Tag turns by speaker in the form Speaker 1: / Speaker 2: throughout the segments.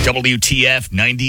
Speaker 1: WTF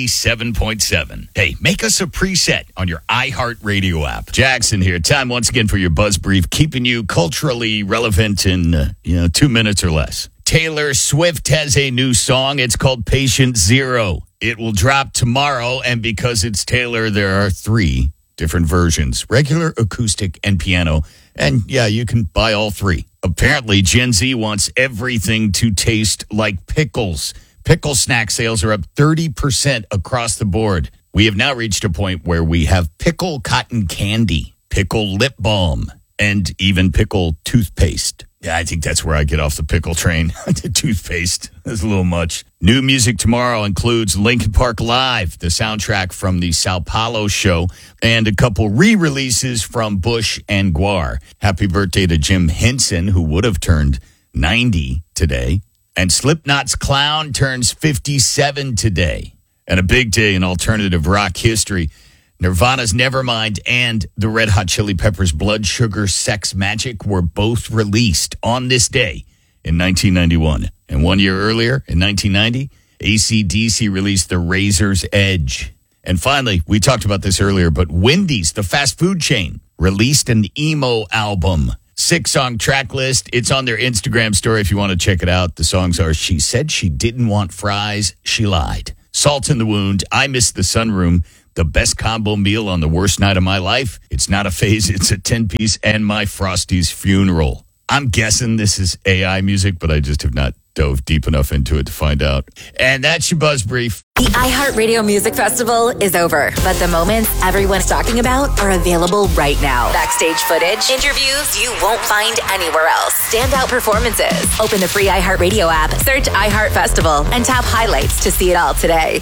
Speaker 1: 97.7. Hey, make us a preset on your iHeartRadio app. Jackson here. Time once again for your Buzz Brief, keeping you culturally relevant in, 2 minutes or less. Taylor Swift has a new song. It's called Patient Zero. It will drop tomorrow, and because it's Taylor, there are 3 different versions. Regular, acoustic, and piano. And yeah, you can buy all 3. Apparently, Gen Z wants everything to taste like pickles. Pickle snack sales are up 30% across the board. We have now reached a point where we have pickle cotton candy, pickle lip balm, and even pickle toothpaste. Yeah, I think that's where I get off the pickle train. The toothpaste is a little much. New music tomorrow includes Linkin Park Live, the soundtrack from the Sao Paulo show, and a couple re-releases from Bush and Guar. Happy birthday to Jim Henson, who would have turned 90 today. And Slipknot's Clown turns 57 today. And a big day in alternative rock history. Nirvana's Nevermind and the Red Hot Chili Peppers' Blood Sugar Sex Magic were both released on this day in 1991. And 1 year earlier, in 1990, AC/DC released The Razor's Edge. And finally, we talked about this earlier, but Wendy's, the fast food chain, released an emo album. 6-song track list. It's on their Instagram story if you want to check it out. The songs are She Said She Didn't Want Fries, She Lied. Salt in the Wound, I Miss the Sunroom, the best combo meal on the worst night of my life. It's not a phase, it's a 10-piece, and My Frosty's Funeral. I'm guessing this is AI music, but I just have not dove deep enough into it to find out. And that's your Buzz Brief.
Speaker 2: The iHeartRadio Music Festival is over, but the moments everyone's talking about are available right now. Backstage footage, interviews you won't find anywhere else, standout performances. Open the free iHeartRadio app, search iHeart Festival, and tap highlights to see it all today.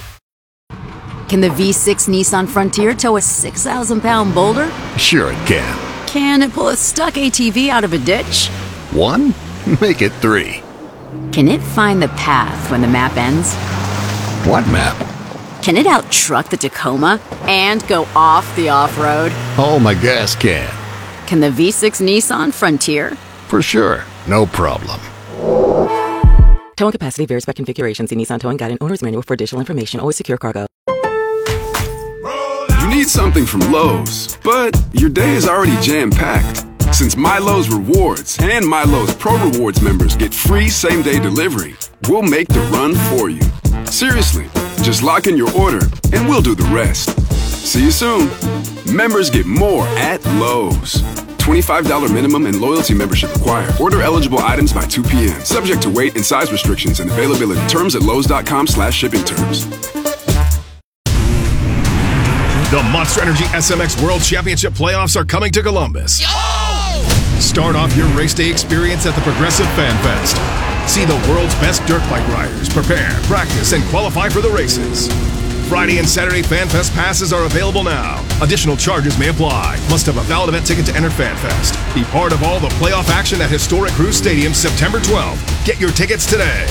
Speaker 3: Can the V6 Nissan Frontier tow a 6,000-pound boulder?
Speaker 4: Sure it can.
Speaker 3: Can it pull a stuck ATV out of a ditch?
Speaker 4: 1? Make it 3.
Speaker 3: Can it find the path when the map ends?
Speaker 4: What map?
Speaker 3: Can it out-truck the Tacoma and go off the off-road?
Speaker 4: Oh, my gas can.
Speaker 3: Can the V6 Nissan Frontier?
Speaker 4: For sure. No problem.
Speaker 5: Towing capacity varies by configuration. See Nissan Towing Guide and Owner's Manual for additional information. Always secure cargo.
Speaker 6: You need something from Lowe's, but your day is already jam-packed. Since MyLowe's Rewards and MyLowe's Pro Rewards members get free same-day delivery, we'll make the run for you. Seriously, just lock in your order and we'll do the rest. See you soon. Members get more at Lowe's. $25 minimum and loyalty membership required. Order eligible items by 2 p.m. Subject to weight and size restrictions and availability. Terms at lowes.com/shipping terms.
Speaker 7: The Monster Energy SMX World Championship playoffs are coming to Columbus. Start off your race day experience at the Progressive Fan Fest. See the world's best dirt bike riders prepare, practice, and qualify for the races. Friday and Saturday Fan Fest passes are available now. Additional charges may apply. Must have a valid event ticket to enter Fan Fest. Be part of all the playoff action at Historic Cruise Stadium September 12th. Get your tickets today.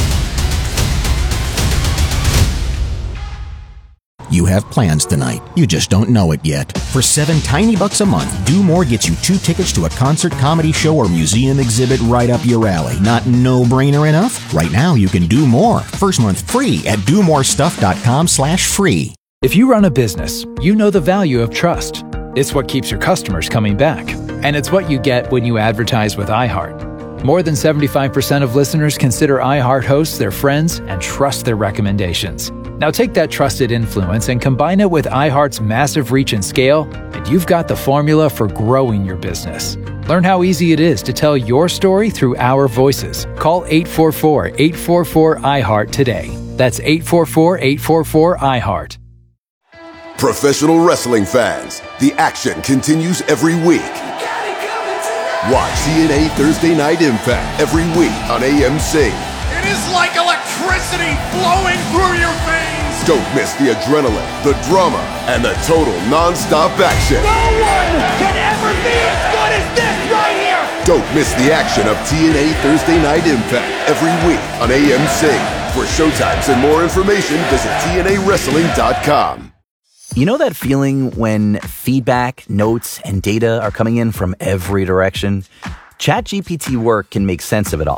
Speaker 8: You have plans tonight. You just don't know it yet. For $7 tiny bucks a month, Do More gets you 2 tickets to a concert, comedy show, or museum exhibit right up your alley. Not no-brainer enough? Right now, you can do more. First month free at domorestuff.com/free.
Speaker 9: If you run a business, you know the value of trust. It's what keeps your customers coming back. And it's what you get when you advertise with iHeart. More than 75% of listeners consider iHeart hosts their friends and trust their recommendations. Now take that trusted influence and combine it with iHeart's massive reach and scale, and you've got the formula for growing your business. Learn how easy it is to tell your story through our voices. Call 844-844-iHeart today. That's 844-844-iHeart.
Speaker 10: Professional wrestling fans, the action continues every week. Watch TNA Thursday Night Impact every week on AMC.
Speaker 11: It is like electricity flowing through your veins.
Speaker 10: Don't miss the adrenaline, the drama, and the total non-stop action.
Speaker 11: No one can ever be as good as this right here.
Speaker 10: Don't miss the action of TNA Thursday Night Impact every week on AMC. For showtimes and more information, visit TNAWrestling.com.
Speaker 12: You know that feeling when feedback, notes, and data are coming in from every direction? ChatGPT Work can make sense of it all.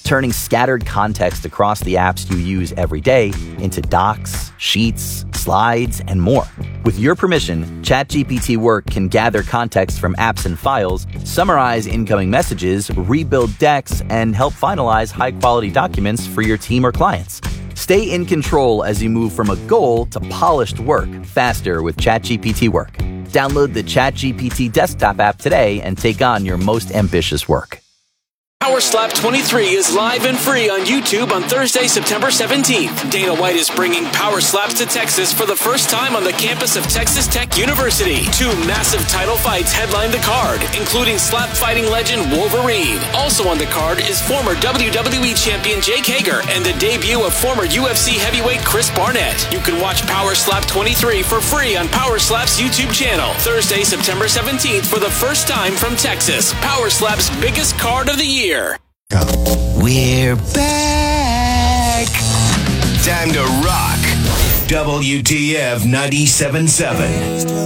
Speaker 12: turning scattered context across the apps you use every day into docs, sheets, slides, and more. With your permission, ChatGPT Work can gather context from apps and files, summarize incoming messages, rebuild decks, and help finalize high-quality documents for your team or clients. Stay in control as you move from a goal to polished work faster with ChatGPT Work. Download the ChatGPT desktop app today and take on your most ambitious work.
Speaker 13: Power Slap 23 is live and free on YouTube on Thursday, September 17th. Dana White is bringing Power Slaps to Texas for the first time on the campus of Texas Tech University. 2 massive title fights headline the card, including slap fighting legend Wolverine. Also on the card is former WWE champion Jake Hager and the debut of former UFC heavyweight Chris Barnett. You can watch Power Slap 23 for free on Power Slap's YouTube channel. Thursday, September 17th for the first time from Texas. Power Slap's biggest card of the year.
Speaker 14: We're back. Time to rock. WTF 97.7.